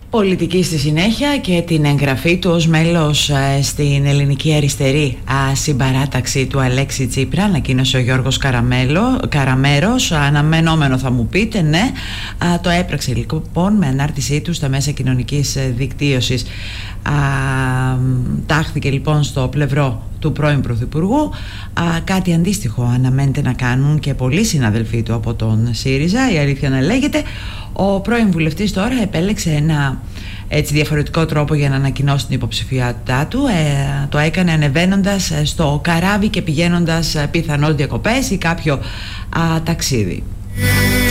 Πολιτική στη συνέχεια και την εγγραφή του ως μέλος στην Ελληνική Αριστερή Συμπαράταξη του Αλέξη Τσίπρα ανακοίνωσε ο Γιώργος Καραμέρος. Αναμενόμενο θα μου πείτε, ναι. Το έπραξε λοιπόν με ανάρτησή του στα μέσα κοινωνικής δικτύωσης. Τάχθηκε λοιπόν στο πλευρό του πρώην Πρωθυπουργού. Κάτι αντίστοιχο αναμένεται να κάνουν και πολλοί συναδελφοί του από τον ΣΥΡΙΖΑ. Η αλήθεια να λέγεται, ο πρώην βουλευτής τώρα επέλεξε ένα διαφορετικό τρόπο για να ανακοινώσει την υποψηφιότητά του. Το έκανε ανεβαίνοντας στο καράβι και πηγαίνοντας πιθανώς διακοπές ή κάποιο ταξίδι.